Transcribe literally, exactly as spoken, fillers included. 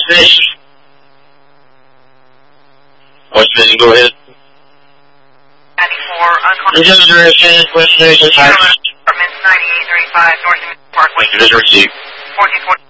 destination? West Division, go ahead. ninety-four, unconscious. Engine direction, West Division, Apartments ninety-eight thirty-five, North Parkway. West Division, receive. fourteen forty.